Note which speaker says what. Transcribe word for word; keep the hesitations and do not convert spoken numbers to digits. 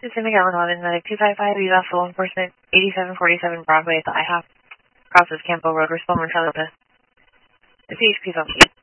Speaker 1: This is Miguel eleven, medic two five five, U S law enforcement, eighty-seven forty-seven Broadway at the IHOP, crosses Campo Road, respond Charlotte. The C H P is on you.